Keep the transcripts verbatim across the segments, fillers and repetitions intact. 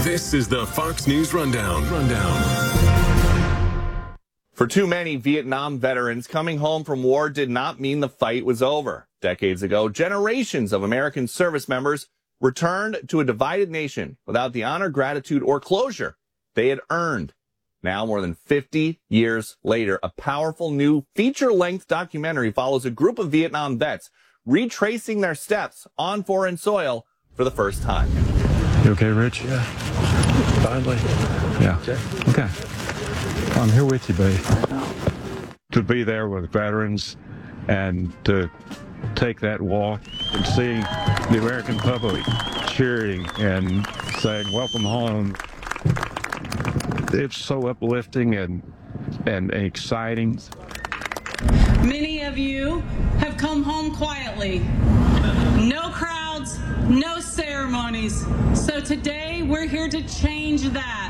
This is the Fox News Rundown. Rundown. For too many Vietnam veterans, coming home from war did not mean the fight was over. Decades ago, generations of American service members returned to a divided nation without the honor, gratitude, or closure they had earned. Now, more than fifty years later, a powerful new feature-length documentary follows a group of Vietnam vets retracing their steps on foreign soil for the first time. You okay, Rich? Yeah. Finally. Yeah. Okay. Okay. I'm here with you, buddy. To be there with veterans and to take that walk and seeing the American public cheering and saying, welcome home. It's so uplifting and, and exciting. Many of you have come home quietly. No crowds, no ceremonies. So today we're here to change that.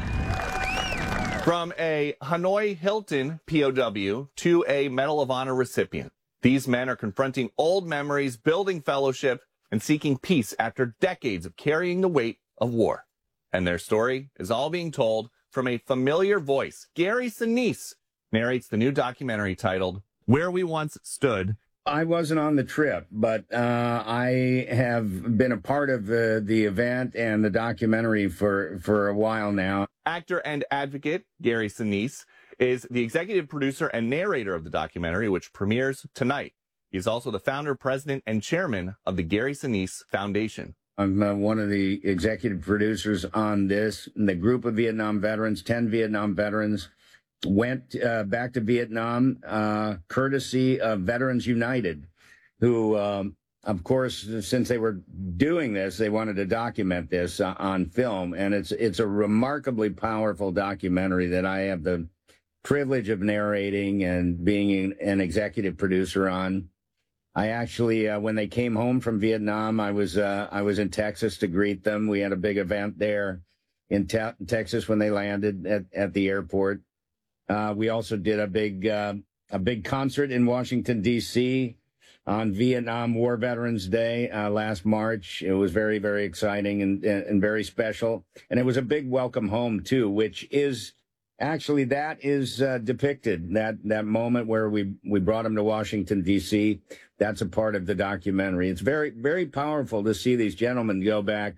From a Hanoi Hilton P O W to a Medal of Honor recipient, these men are confronting old memories, building fellowship, and seeking peace after decades of carrying the weight of war. And their story is all being told from a familiar voice. Gary Sinise narrates the new documentary titled Where We Once Stood. I wasn't on the trip, but uh, I have been a part of uh, the event and the documentary for, for a while now. Actor and advocate Gary Sinise is the executive producer and narrator of the documentary, which premieres tonight. He's also the founder, president, and chairman of the Gary Sinise Foundation. I'm uh, one of the executive producers on this. And the group of Vietnam veterans, ten Vietnam veterans, went uh, back to Vietnam, uh, courtesy of Veterans United, who, um, of course, since they were doing this, they wanted to document this uh, on film. And it's it's a remarkably powerful documentary that I have the privilege of narrating and being an executive producer on. I actually, uh, when they came home from Vietnam, I was uh, I was in Texas to greet them. We had a big event there in te- Texas when they landed at, at the airport. Uh, we also did a big uh, a big concert in Washington, D C on Vietnam War Veterans Day uh, last March. It was very, very exciting and, and, and very special. And it was a big welcome home, too, which is actually that is uh, depicted, that that moment where we, we brought them to Washington, D C. That's a part of the documentary. It's very, very powerful to see these gentlemen go back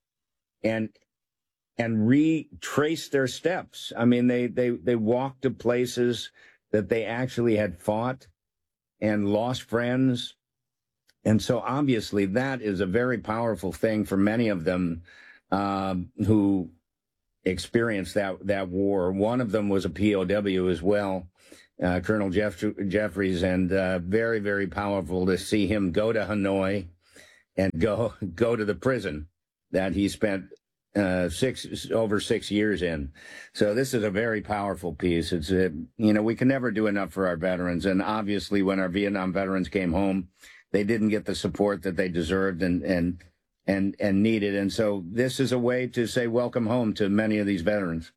and and retrace their steps. I mean, they, they, they walked to places that they actually had fought and lost friends. And so obviously that is a very powerful thing for many of them um, who experienced that, that war. One of them was a P O W as well, uh, Colonel Jeff, Jeffries, and uh, very, very powerful to see him go to Hanoi and go, go to the prison that he spent Uh, six over six years in. So this is a very powerful piece. It's a, you know, we can never do enough for our veterans. And obviously when our Vietnam veterans came home, they didn't get the support that they deserved and, and, and, and needed. And so this is a way to say welcome home to many of these veterans.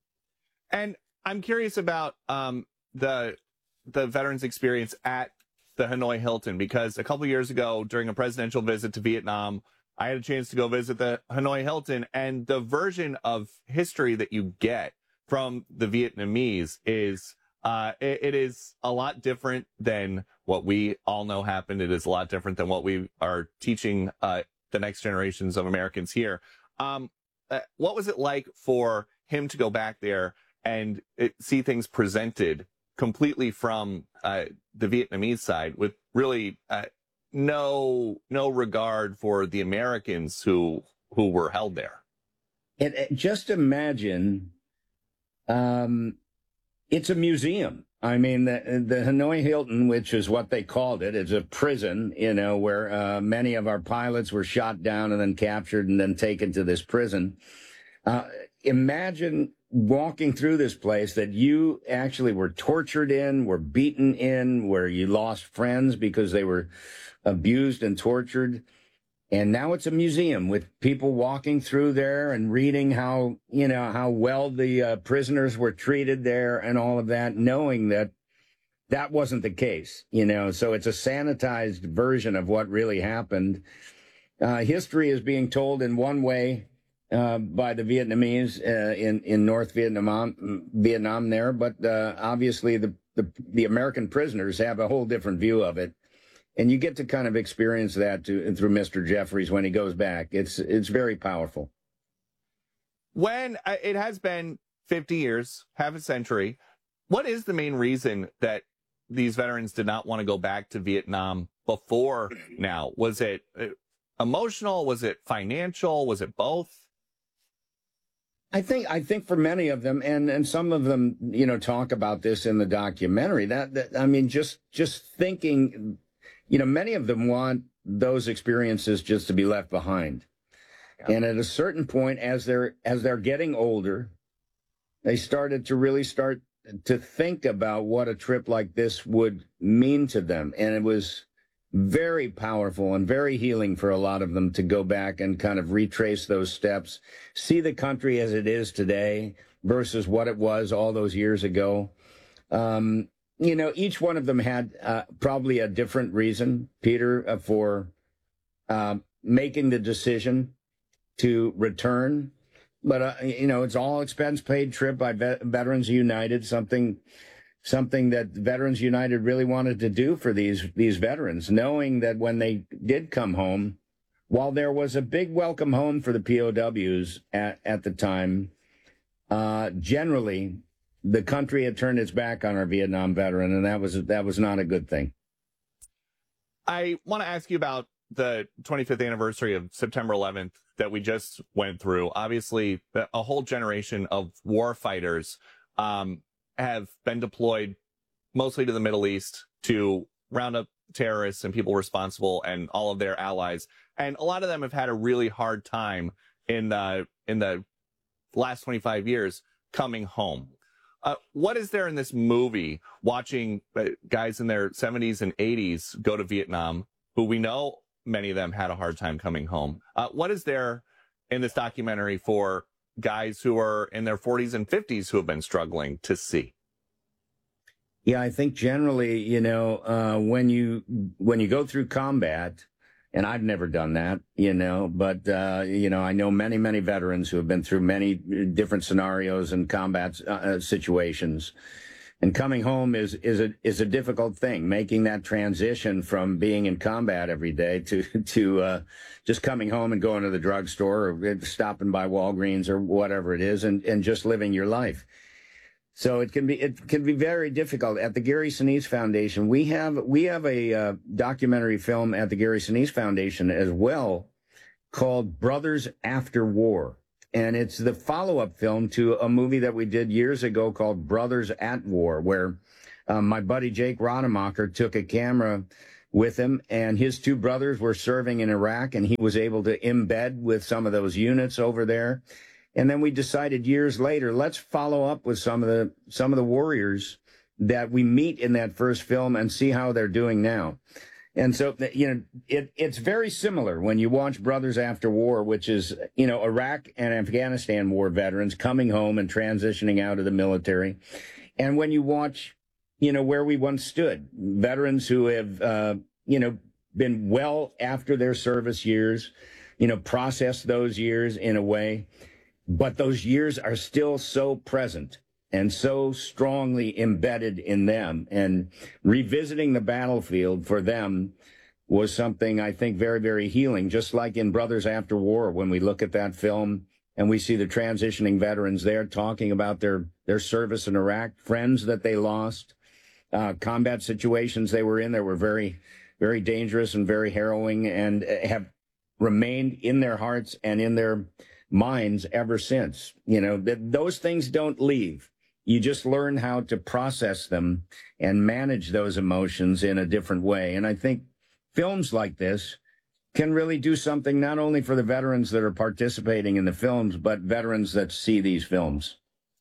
And I'm curious about um, the, the veterans experience at the Hanoi Hilton, because a couple years ago during a presidential visit to Vietnam, I had a chance to go visit the Hanoi Hilton, and the version of history that you get from the Vietnamese is uh, it, it is a lot different than what we all know happened. It is a lot different than what we are teaching uh, the next generations of Americans here. Um, uh, what was it like for him to go back there and it, see things presented completely from uh, the Vietnamese side with really uh, no no regard for the Americans who who were held there? And, and just imagine, um, it's a museum. I mean, the, the Hanoi Hilton, which is what they called it, is a prison, you know, where uh, many of our pilots were shot down and then captured and then taken to this prison. Uh, imagine walking through this place that you actually were tortured in, were beaten in, where you lost friends because they were abused and tortured. And now it's a museum with people walking through there and reading how, you know, how well the uh, prisoners were treated there and all of that, knowing that that wasn't the case, you know. So it's a sanitized version of what really happened. Uh, history is being told in one way uh, by the Vietnamese uh, in in North Vietnam, Vietnam there. But uh, obviously, the, the the American prisoners have a whole different view of it, and you get to kind of experience that to, through Mister Jeffries when he goes back. It's it's very powerful. When uh, it has been fifty years, half a century, what is the main reason that these veterans did not want to go back to Vietnam before now? Was it emotional? Was it financial? Was it both? I think I think for many of them, and, and some of them, you know, talk about this in the documentary. That, that I mean, just just thinking, you know, many of them want those experiences just to be left behind. Yeah. And at a certain point, as they're as they're getting older, they started to really start to think about what a trip like this would mean to them. And it was very powerful and very healing for a lot of them to go back and kind of retrace those steps, see the country as it is today versus what it was all those years ago. Um, you know, each one of them had uh, probably a different reason, Peter, uh, for uh, making the decision to return. But, uh, you know, it's all expense paid trip by Vet- Veterans United, something something that Veterans United really wanted to do for these these veterans, knowing that when they did come home, while there was a big welcome home for the P O Ws at, at the time, uh, generally the country had turned its back on our Vietnam veteran, and that was that was not a good thing. I want to ask you about the twenty-fifth anniversary of September eleventh that we just went through. Obviously, a whole generation of war fighters um, have been deployed mostly to the Middle East to round up terrorists and people responsible and all of their allies. And a lot of them have had a really hard time in the, in the last twenty-five years coming home. Uh, what is there in this movie watching uh, guys in their seventies and eighties go to Vietnam, who we know many of them had a hard time coming home? Uh, what is there in this documentary for guys who are in their forties and fifties who have been struggling to see? Yeah, I think generally, you know, uh, when you when you go through combat, and I've never done that, you know, but, uh, you know, I know many, many veterans who have been through many different scenarios and combat uh, situations. And coming home is, is a, is a difficult thing, making that transition from being in combat every day to, to, uh, just coming home and going to the drugstore or stopping by Walgreens or whatever it is and, and just living your life. So it can be, it can be very difficult. At the Gary Sinise Foundation, we have, we have a uh, documentary film at the Gary Sinise Foundation as well called Brothers After War. And it's the follow-up film to a movie that we did years ago called Brothers at War, where um, my buddy Jake Rademacher took a camera with him, and his two brothers were serving in Iraq, and he was able to embed with some of those units over there. And then we decided years later, let's follow up with some of the some of the warriors that we meet in that first film and see how they're doing now. And so, you know, it, it's very similar when you watch Brothers After War, which is, you know, Iraq and Afghanistan war veterans coming home and transitioning out of the military. And when you watch, you know, Where We Once Stood, veterans who have, uh, you know, been well after their service years, you know, processed those years in a way, but those years are still so present and so strongly embedded in them. And revisiting the battlefield for them was something I think very, very healing, just like in Brothers After War, when we look at that film and we see the transitioning veterans there talking about their, their service in Iraq, friends that they lost, uh, combat situations they were in that were very, very dangerous and very harrowing and have remained in their hearts and in their minds ever since. You know, that those things don't leave. You just learn how to process them and manage those emotions in a different way. And I think films like this can really do something not only for the veterans that are participating in the films, but veterans that see these films.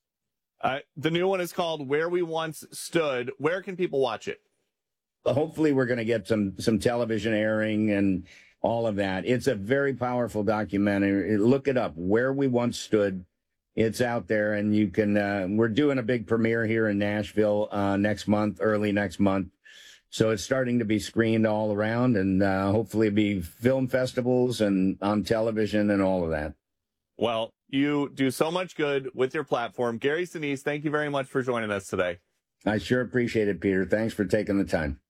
Uh, the new one is called Where We Once Stood. Where can people watch it? Hopefully we're going to get some, some television airing and all of that. It's a very powerful documentary. Look it up, Where We Once Stood. It's out there, and you can, uh, we're doing a big premiere here in Nashville uh, next month, early next month. So it's starting to be screened all around, and uh, hopefully be film festivals and on television and all of that. Well, you do so much good with your platform. Gary Sinise, thank you very much for joining us today. I sure appreciate it, Peter. Thanks for taking the time.